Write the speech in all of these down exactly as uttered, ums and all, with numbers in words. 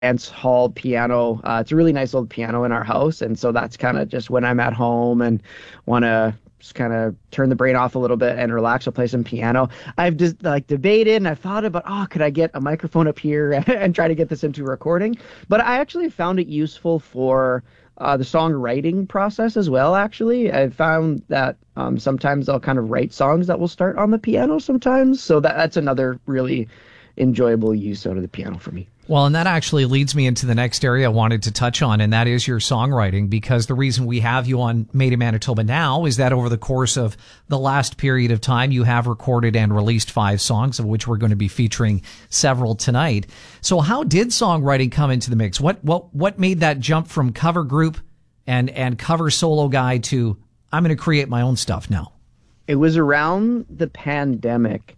dance hall piano. Uh, it's a really nice old piano in our house, and so that's kind of just when I'm at home and want to just kind of turn the brain off a little bit and relax. I'll play some piano. I've just like debated and I've thought about, oh, could I get a microphone up here and try to get this into recording? But I actually found it useful for uh, the songwriting process as well. Actually, I found that um, sometimes I'll kind of write songs that will start on the piano sometimes. So that that's another really enjoyable use out of the piano for me. Well, and that actually leads me into the next area I wanted to touch on, and that is your songwriting, because the reason we have you on Made in Manitoba now is that over the course of the last period of time, you have recorded and released five songs, of which we're going to be featuring several tonight. So how did songwriting come into the mix? What what what made that jump from cover group and, and cover solo guy to I'm going to create my own stuff now? It was around the pandemic.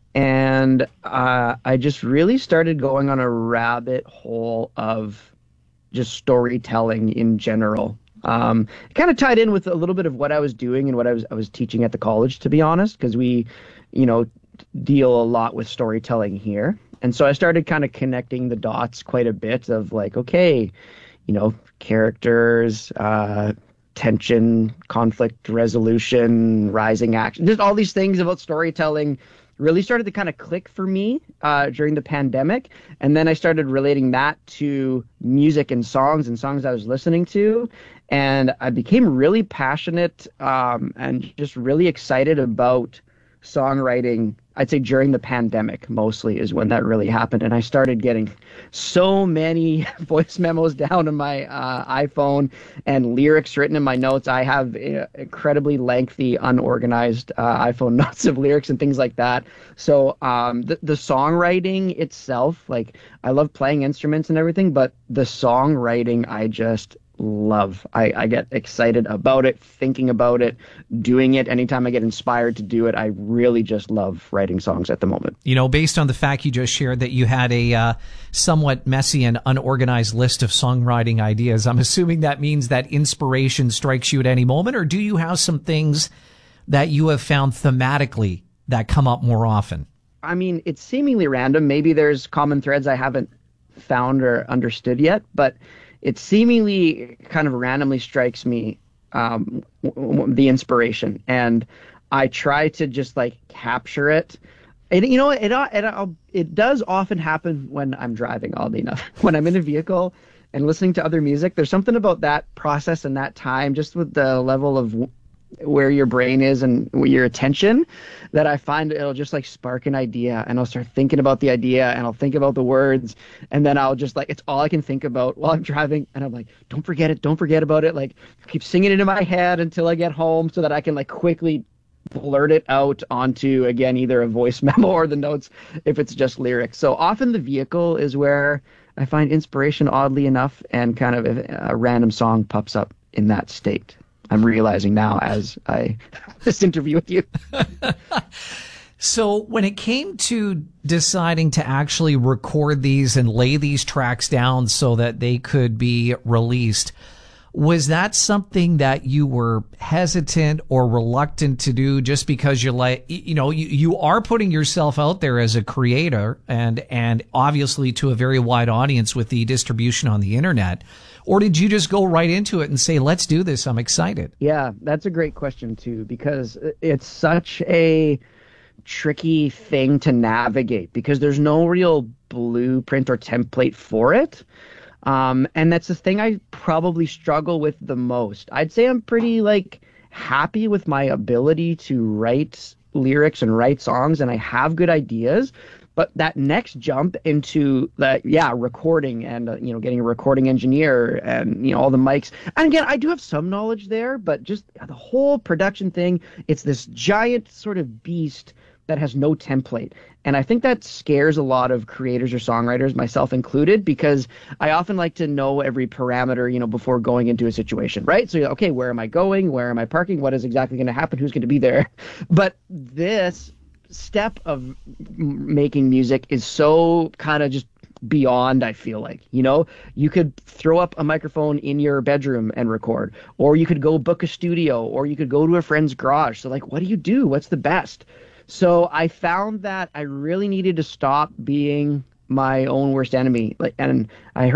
And uh, I just really started going on a rabbit hole of just storytelling in general. Um, it kind of tied in with a little bit of what I was doing and what I was I was teaching at the college, to be honest, because we, you know, deal a lot with storytelling here. And so I started kind of connecting the dots quite a bit of like, okay, you know, characters, uh, tension, conflict resolution, rising action, just all these things about storytelling really started to kind of click for me uh, during the pandemic. And then I started relating that to music and songs and songs I was listening to. And I became really passionate um, and just really excited about songwriting. I'd say during the pandemic mostly is when that really happened. And I started getting so many voice memos down on my uh, iPhone and lyrics written in my notes. I have uh, incredibly lengthy, unorganized uh, iPhone notes of lyrics and things like that. So um, the, the songwriting itself, like I love playing instruments and everything, but the songwriting, I just love. I, I get excited about it, thinking about it, doing it. Anytime I get inspired to do it, I really just love writing songs at the moment. You know, based on the fact you just shared that you had a uh, somewhat messy and unorganized list of songwriting ideas, I'm assuming that means that inspiration strikes you at any moment, or do you have some things that you have found thematically that come up more often? I mean, it's seemingly random. Maybe there's common threads I haven't found or understood yet, but it seemingly kind of randomly strikes me, um, w- w- the inspiration, and I try to just like capture it. And you know, it it it, it does often happen when I'm driving. Oddly enough, when I'm in a vehicle and listening to other music, there's something about that process and that time, just with the level of w- where your brain is and your attention, that I find it'll just like spark an idea, and I'll start thinking about the idea, and I'll think about the words, and then I'll just like, it's all I can think about while I'm driving, and I'm like, don't forget it, don't forget about it, like keep singing it in my head until I get home so that I can like quickly blurt it out onto, again, either a voice memo or the notes if it's just lyrics. So often the vehicle is where I find inspiration, oddly enough, and kind of a, a random song pops up in that state. I'm realizing now as I this interview with you. So when it came to deciding to actually record these and lay these tracks down so that they could be released, was that something that you were hesitant or reluctant to do just because you're like, you know, you, you are putting yourself out there as a creator and, and obviously to a very wide audience with the distribution on the internet? Or did you just go right into it and say, let's do this, I'm excited? Yeah, that's a great question too, because it's such a tricky thing to navigate because there's no real blueprint or template for it. Um, and that's the thing I probably struggle with the most. I'd say I'm pretty like happy with my ability to write lyrics and write songs, and I have good ideas. But that next jump into the, yeah, recording and, uh, you know, getting a recording engineer and, you know, all the mics. And again, I do have some knowledge there, but just the whole production thing, it's this giant sort of beast that has no template. And I think that scares a lot of creators or songwriters, myself included, because I often like to know every parameter, you know, before going into a situation, right? So, okay, where am I going? Where am I parking? What is exactly going to happen? Who's going to be there? But this step of making music is so kind of just beyond, I feel like, you know, you could throw up a microphone in your bedroom and record, or you could go book a studio, or you could go to a friend's garage. So like, what do you do? What's the best? So I found that I really needed to stop being my own worst enemy. Like, and I